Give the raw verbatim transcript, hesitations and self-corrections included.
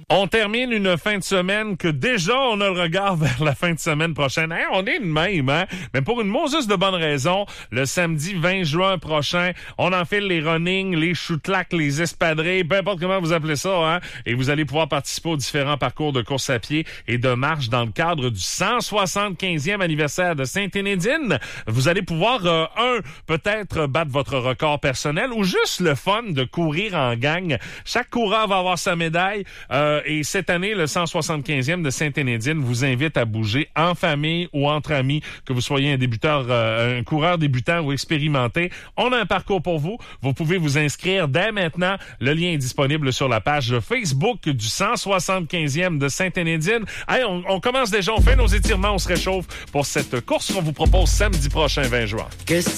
On termine une fin de semaine que déjà on a le regard vers la fin de semaine prochaine. Hey, on est de même, hein? Mais pour une Moses de bonne raison, le samedi vingt juin prochain, on enfile les running, les choutlacks, les espadrilles, peu importe comment vous appelez ça, hein? Et vous allez pouvoir participer aux différents parcours de course à pied et de marche dans le cadre du cent soixante-quinzième anniversaire de Sainte-Énédine. Vous allez pouvoir, euh, un, peut-être battre votre record personnel ou juste le fun de courir en gang. Chaque coureur va avoir sa médaille. Euh, et cette année, le cent soixante-quinzième de Sainte-Énédine vous invite à bouger en famille ou entre amis, que vous soyez un débuteur, euh, un coureur débutant ou expérimenté. On a un parcours pour vous. Vous pouvez vous inscrire dès maintenant. Le lien est disponible sur la page Facebook du cent soixante-quinzième de Sainte-Énédine. Hey, on, on commence déjà, on fait nos étirements, on se réchauffe pour cette course qu'on vous propose samedi prochain, vingt juin. Qu'est-ce